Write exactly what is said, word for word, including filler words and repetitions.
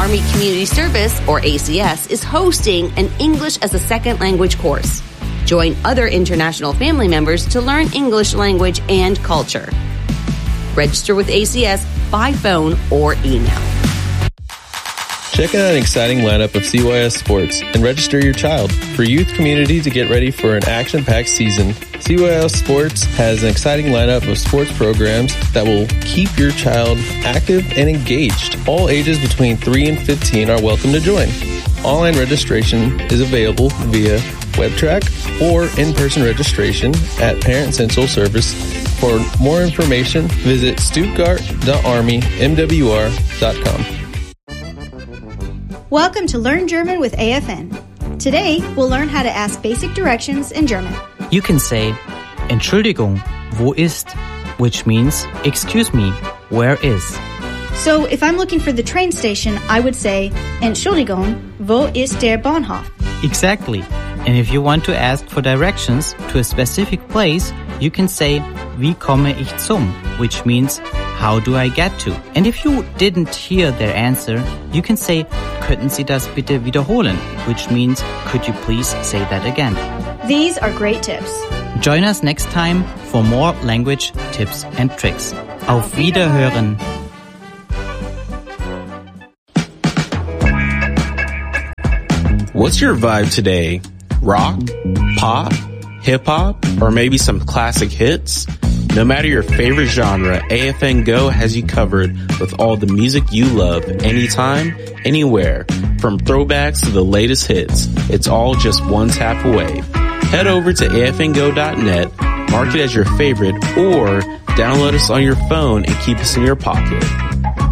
Army Community Service, or A C S, is hosting an English as a Second Language course. Join other international family members to learn English language and culture. Register with A C S by phone or email. Check out an exciting lineup of C Y S sports and register your child. For youth community to get ready for an action-packed season, C Y S Sports has an exciting lineup of sports programs that will keep your child active and engaged. All ages between three and fifteen are welcome to join. Online registration is available via WebTrack or in-person registration at Parent Central Service. For more information, visit stuttgart dot army m w r dot com. Welcome to Learn German with A F N. Today, we'll learn how to ask basic directions in German. You can say, Entschuldigung, wo ist? Which means, excuse me, where is? So, if I'm looking for the train station, I would say, Entschuldigung, wo ist der Bahnhof? Exactly. And if you want to ask for directions to a specific place, you can say, Wie komme ich zum? Which means, how do I get to? And if you didn't hear their answer, you can say, Könnten Sie das bitte wiederholen? Which means, could you please say that again? These are great tips. Join us next time for more language tips and tricks. Auf Wiederhören! What's your vibe today? Rock? Pop? Hip-hop? Or maybe some classic hits? No matter your favorite genre, A F N Go has you covered with all the music you love anytime, anywhere. From throwbacks to the latest hits, it's all just one tap away. Head over to A F N go dot net, mark it as your favorite, or download us on your phone and keep us in your pocket.